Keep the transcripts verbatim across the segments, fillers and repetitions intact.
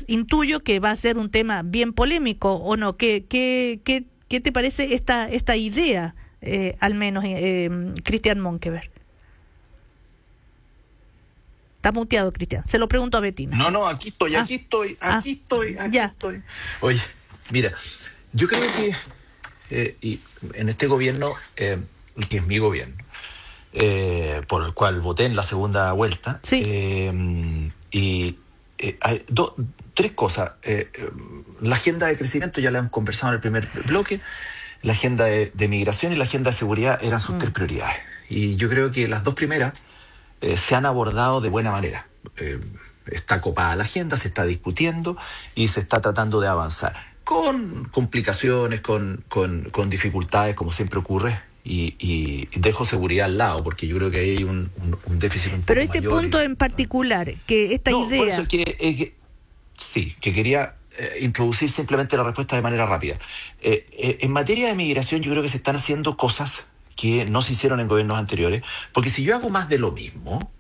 intuyo que va a ser un tema bien polémico, ¿o no? ¿Qué, qué, qué, qué te parece esta, esta idea, eh, al menos, eh, Cristian Monkeberg? Está muteado, Cristian. Se lo pregunto a Betina. No, no, aquí estoy, aquí ah. estoy, aquí ah. estoy, aquí ya. estoy. Oye, mira, yo creo que eh, y en este gobierno, eh, que es mi gobierno, eh, por el cual voté en la segunda vuelta, sí. eh, y eh, hay do, tres cosas. Eh, la agenda de crecimiento, ya la hemos conversado en el primer bloque, la agenda de, de migración y la agenda de seguridad eran sus mm. tres prioridades. Y yo creo que las dos primeras Eh, se han abordado de buena manera. Eh, está copada la agenda, se está discutiendo y se está tratando de avanzar. Con complicaciones, con, con, con dificultades, como siempre ocurre, y, y dejo seguridad al lado, porque yo creo que hay un, un, un déficit un Pero poco este mayor punto y, en particular, que esta no, idea... Por eso que, eh, que, sí, que quería eh, introducir simplemente la respuesta de manera rápida. Eh, eh, en materia de migración yo creo que se están haciendo cosas que no se hicieron en gobiernos anteriores, porque si yo hago más de lo mismo,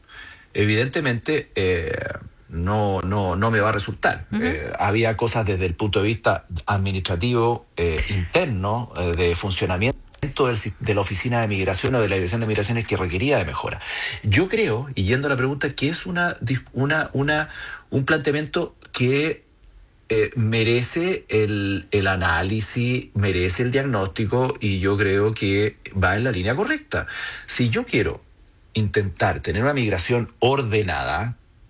evidentemente eh, no, no, no me va a resultar. Uh-huh. Eh, había cosas desde el punto de vista administrativo, eh, interno, eh, de funcionamiento del, de la Oficina de Migración o de la Dirección de Migraciones que requería de mejora. Yo creo, y yendo a la pregunta, que es una, una, una, un planteamiento que Eh, merece el, el análisis, merece el diagnóstico, y yo creo que va en la línea correcta. Si yo quiero intentar tener una migración ordenada,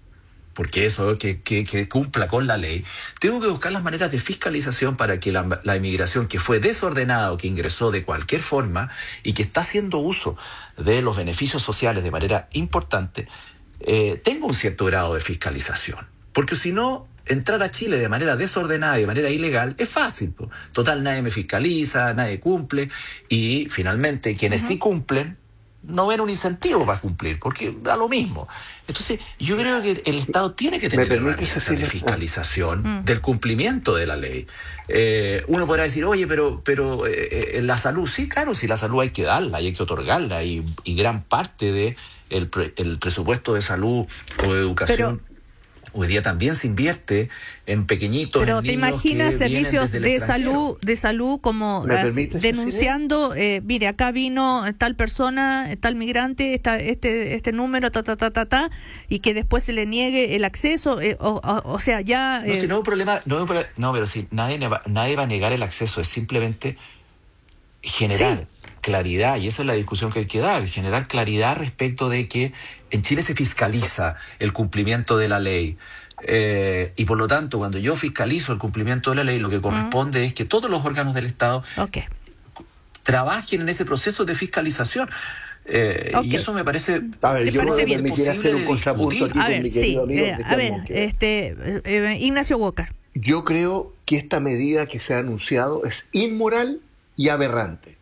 porque eso, que, que, que cumpla con la ley, tengo que buscar las maneras de fiscalización para que la, la inmigración que fue desordenada o que ingresó de cualquier forma y que está haciendo uso de los beneficios sociales de manera importante, eh, tenga un cierto grado de fiscalización. Porque si no, entrar a Chile de manera desordenada y de manera ilegal es fácil. Po. Total, nadie me fiscaliza, nadie cumple, y finalmente quienes uh-huh. sí cumplen no ven un incentivo para cumplir, porque da lo mismo. Entonces, yo creo que el Estado tiene que tener herramientas de fiscalización uh-huh. del cumplimiento de la ley. Eh, uno podrá decir, oye, pero, pero eh, la salud, sí, claro, sí, la salud hay que darla y hay que otorgarla, y, y gran parte de el, pre, el presupuesto de salud o de educación... Pero, hoy día también se invierte en pequeñitos. Pero en te imaginas servicios de salud, de salud como así, denunciando, eh, mire, acá vino tal persona, tal migrante, esta, este, este número, ta, ta, ta, ta, ta, y que después se le niegue el acceso, eh, o, o, o sea, ya. Eh... No, si no hay un problema, no, hay un problema, no, pero si nadie va, nadie va a negar el acceso, es simplemente generar. Sí. Claridad, y esa es la discusión que hay que dar, generar claridad respecto de que en Chile se fiscaliza el cumplimiento de la ley, eh, y por lo tanto cuando yo fiscalizo el cumplimiento de la ley, lo que corresponde uh-huh. es que todos los órganos del Estado okay. trabajen en ese proceso de fiscalización. Eh, okay. Y eso me parece... A ver, yo me permitiría hacer un contrapunto aquí a con ver, mi sí, querido amigo. Eh, a ver, este, eh, Ignacio Walker. Yo creo que esta medida que se ha anunciado es inmoral y aberrante.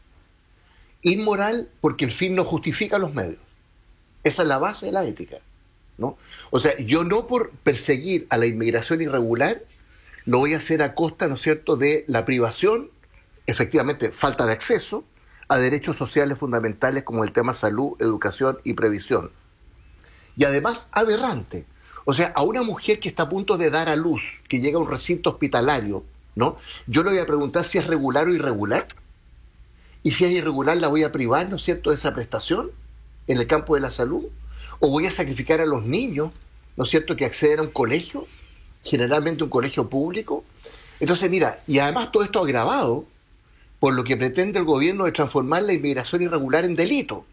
Inmoral porque el fin no justifica los medios. Esa es la base de la ética, ¿no? O sea, yo no por perseguir a la inmigración irregular lo voy a hacer a costa, ¿no es cierto?, de la privación, efectivamente, falta de acceso a derechos sociales fundamentales como el tema salud, educación y previsión. Y además, aberrante. O sea, a una mujer que está a punto de dar a luz, que llega a un recinto hospitalario, ¿no? Yo le voy a preguntar si es regular o irregular. Y si es irregular, la voy a privar, ¿no es cierto?, de esa prestación en el campo de la salud. O voy a sacrificar a los niños, ¿no es cierto?, que acceden a un colegio, generalmente un colegio público. Entonces, mira, y además todo esto agravado por lo que pretende el gobierno de transformar la inmigración irregular en delito.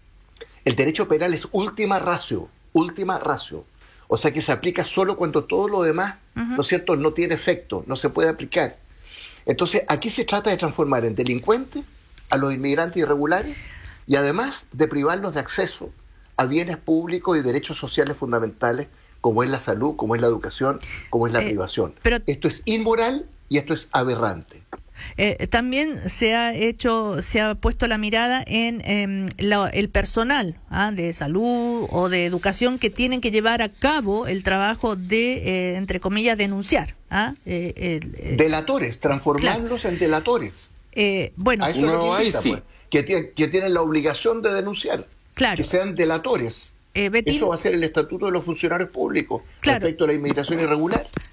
El derecho penal es última ratio, última ratio. O sea que se aplica solo cuando todo lo demás, uh-huh. ¿no es cierto?, no tiene efecto, no se puede aplicar. Entonces, aquí se trata de transformar en delincuentes a los inmigrantes irregulares y además de privarlos de acceso a bienes públicos y derechos sociales fundamentales como es la salud, como es la educación, como es la eh, privación. Pero esto es inmoral y esto es aberrante. Eh, también se ha hecho, se ha puesto la mirada en eh, la, el personal ¿ah? de salud o de educación que tienen que llevar a cabo el trabajo de, eh, entre comillas, denunciar. ¿ah? Eh, el, eh, delatores, transformarlos claro. en delatores. Eh, bueno, a eso no, es lo que invita, sí. pues, que, tiene, que tienen la obligación de denunciar, claro. que sean delatores. Eh, Betín, eso va a ser el estatuto de los funcionarios públicos claro. respecto a la inmigración irregular.